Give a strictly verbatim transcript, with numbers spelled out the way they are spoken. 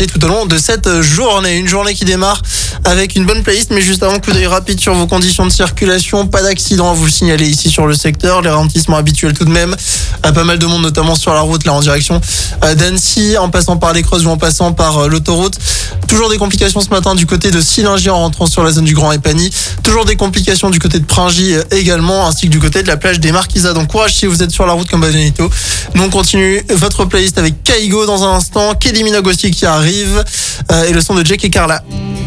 écouter tout au long de cette journée. Une journée qui démarre avec une bonne playlist, mais juste avant, coup d'œil rapide sur vos conditions de circulation. Pas d'accident à vous signaler ici sur le secteur. Les ralentissements habituels tout de même. Pas mal de monde, notamment sur la route là en direction d'Annecy, en passant par les Creuses ou en passant par l'autoroute. Toujours des complications ce matin du côté de Sillingy en rentrant sur la zone du Grand Épagny. Toujours des complications du côté de Pringy également, ainsi que du côté de la plage des Marquisades. Donc courage si vous êtes sur la route comme Benito. Nous on continue votre playlist avec Kaigo dans un instant, Kelly Minogue aussi qui arrive, euh, et le son de Jake et Carla.